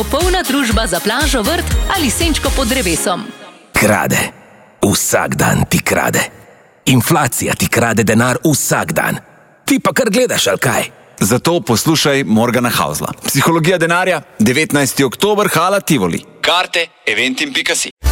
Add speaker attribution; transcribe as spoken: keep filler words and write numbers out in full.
Speaker 1: Popolna družba za plažo, vrt ali senčko pod drevesom.
Speaker 2: Krade. Vsak dan ti krade. Inflacija ti krade denar vsak dan. Ti pa kar gledaš, ali kaj?
Speaker 3: Zato poslušaj Morgana Hausla. Psihologija denarja, devetnajsti oktober, hala Tivoli. Karte eventim pika si.